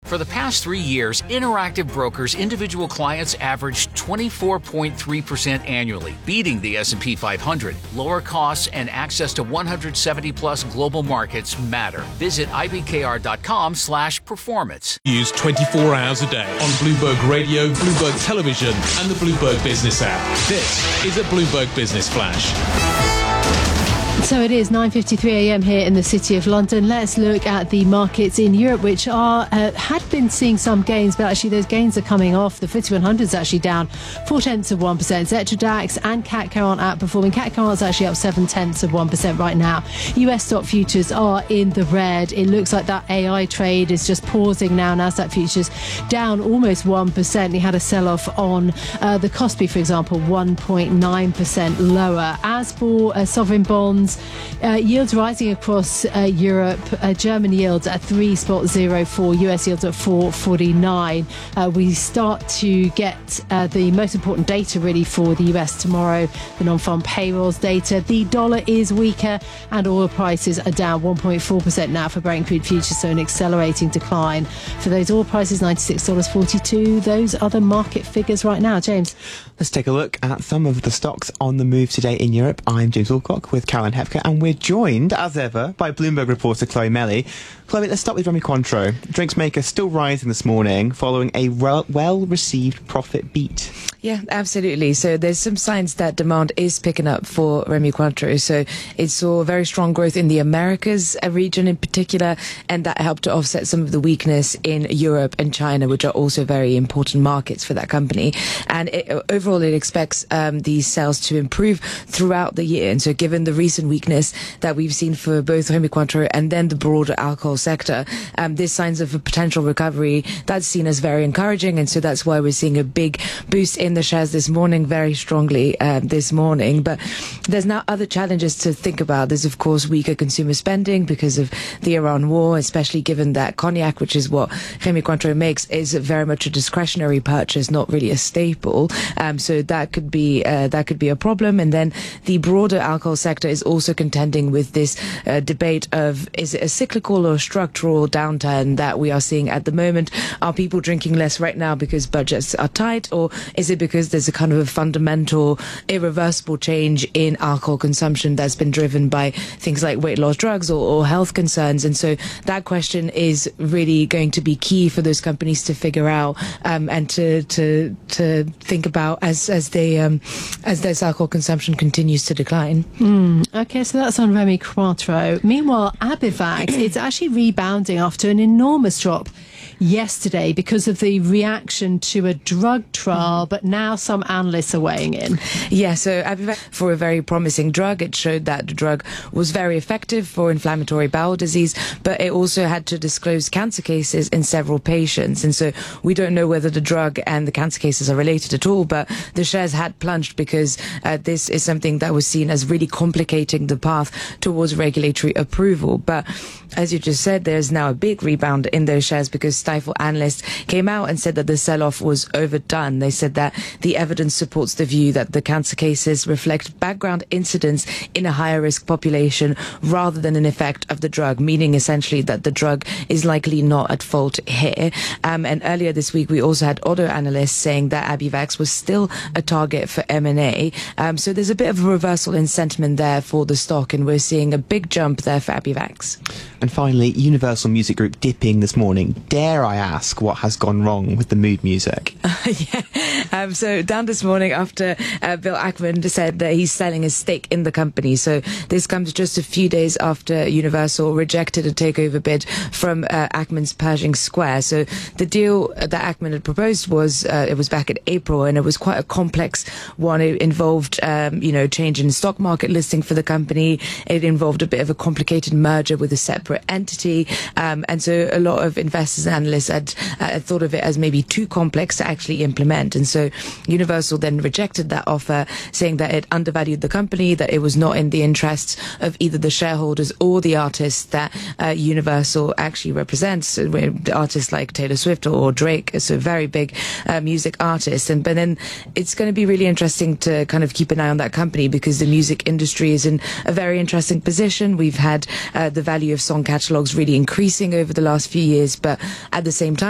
For the past 3 years, Interactive Brokers individual clients averaged 24.3% annually, beating the S&P 500. Lower costs and access to 170-plus global markets matter. Visit ibkr.com/performance. Used 24 hours a day on Bloomberg Radio, Bloomberg Television, and the Bloomberg Business app. This is a Bloomberg Business Flash. So it is 9:53 a.m. here in the City of London. Let's look at the markets in Europe, which had been seeing some gains, but actually those gains are coming off. The FTSE 100 is actually down 0.4%. Xetra DAX and CAC aren't outperforming. CAC is actually up 0.7% right now. US stock futures are in the red. It looks like that AI trade is just pausing now. Nasdaq futures down almost 1%. You had a sell-off on the Kospi, for example, 1.9% lower. As for sovereign bonds, yields rising across Europe. German yields at 3.04, US yields at 4.49. We start to get the most important data really for the US tomorrow, the non-farm payrolls data. The dollar is weaker and oil prices are down 1.4% now for Brent crude futures, so an accelerating decline for those oil prices, $96.42. Those are the market figures right now. James? Let's take a look at some of the stocks on the move today in Europe. I'm James Wilcock with Caroline Hepker, and we're joined, as ever, by Bloomberg reporter Chloe Melly. Chloe, let's start with Rémy Cointreau. Drinks maker still rising this morning following a well-received profit beat. Yeah, absolutely. So there's some signs that demand is picking up for Rémy Cointreau. So it saw very strong growth in the Americas region in particular, and that helped to offset some of the weakness in Europe and China, which are also very important markets for that company. And overall, it expects these sales to improve throughout the year. And so given the recent weakness that we've seen for both Rémy Cointreau and then the broader alcohol sector, there's signs of a potential recovery that's seen as very encouraging. And so that's why we're seeing a big boost in the shares this morning, very strongly this morning. But there's now other challenges to think about. There's, of course, weaker consumer spending because of the Iran war, especially given that cognac, which is what Rémy Cointreau makes, is very much a discretionary purchase, not really a staple. So that could be a problem. And then the broader alcohol sector is also contending with this debate of, is it a cyclical or structural downturn that we are seeing at the moment? Are people drinking less right now because budgets are tight, or is it because there's a kind of a fundamental, irreversible change in alcohol consumption that's been driven by things like weight loss drugs or health concerns? And so that question is really going to be key for those companies to figure out and to think about as this alcohol consumption continues to decline. Okay, so that's on Rémy Cointreau. Meanwhile, Abivax, it's actually rebounding after an enormous drop yesterday because of the reaction to a drug trial, but now some analysts are weighing in. Yeah, so Abivax, for a very promising drug, it showed that the drug was very effective for inflammatory bowel disease, but it also had to disclose cancer cases in several patients. And so we don't know whether the drug and the cancer cases are related at all, but the shares had plunged because this is something that was seen as really complicating the path towards regulatory approval. But as you just said, there's now a big rebound in those shares because Stifel analysts came out and said that the sell-off was overdone. They said that the evidence supports the view that the cancer cases reflect background incidence in a higher risk population rather than an effect of the drug, meaning essentially that the drug is likely not at fault here. And earlier this week, we also had other analysts saying that Abivax was still a target for M&A. So there's a bit of a reversal in sentiment there for the stock, and we're seeing a big jump there for Abivax. And finally, Universal Music Group dipping this morning. Dare I ask what has gone wrong with the mood music? Yeah. So down this morning after Bill Ackman said that he's selling his stake in the company. So this comes just a few days after Universal rejected a takeover bid from Ackman's Pershing Square. So the deal that Ackman had proposed was it was back in April, and it was quite a complex one. It involved change in stock market listing for the company. It involved a bit of a complicated merger with a separate entity, and so a lot of investors and analysts had thought of it as maybe too complex to actually implement. And so Universal then rejected that offer, saying that it undervalued the company, that it was not in the interests of either the shareholders or the artists that Universal actually represents, artists like Taylor Swift or Drake, so very big music artists. But then it's going to be really interesting to kind of keep an eye on that company because the music industry is in a very interesting position. We've had the value of song catalogs really increasing over the last few years, but at the same time,